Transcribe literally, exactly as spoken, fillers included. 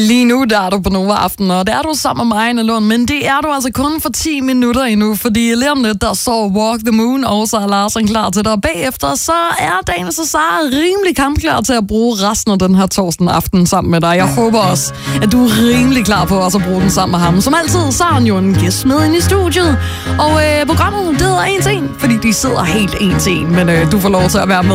Lige nu der er du på Nova Aften, og det er du sammen med mig, Anne Lund, men det er du altså kun for ti minutter endnu, fordi lige om lidt, der står Walk the Moon, og så er Larsen klar til dig. Bagefter, så er Daniel Cesar rimelig kampklar til at bruge resten af den her torsdag aften sammen med dig. Jeg håber også, at du er rimelig klar på også at bruge den sammen med ham. Som altid, så er han jo en gæst med ind i studiet, og øh, programmet, det hedder en til en, fordi de sidder helt en til en, men øh, du får lov til at være med.